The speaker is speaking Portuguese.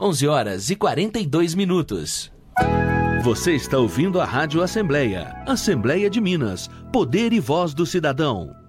11h42. Você está ouvindo a Rádio Assembleia. Assembleia de Minas. Poder e voz do cidadão.